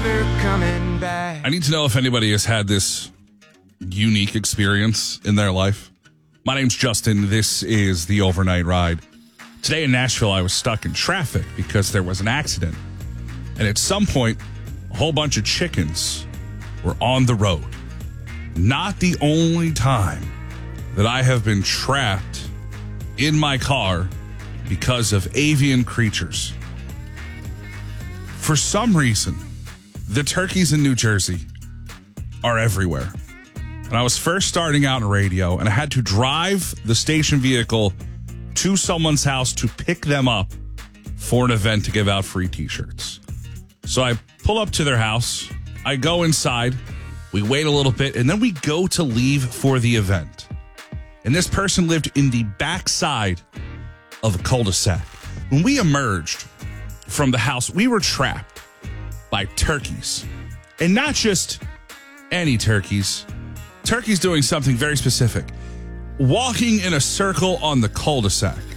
coming back. I need to know if anybody has had this unique experience in their life. My name's Justin. This is the Overnight Ride. Today in Nashville, I was stuck in traffic because there was an accident. And at some point, a whole bunch of chickens were on the road. Not the only time that I have been trapped in my car because of avian creatures. For some reason, the turkeys in New Jersey are everywhere. And I was first starting out in radio, and I had to drive the station vehicle to someone's house to pick them up for an event to give out free t-shirts. So I pull up to their house, I go inside, we wait a little bit, and then we go to leave for the event. And this person lived in the backside of a cul-de-sac. When we emerged from the house, we were trapped by turkeys. And not just any turkeys. Turkeys doing something very specific. Walking in a circle on the cul-de-sac.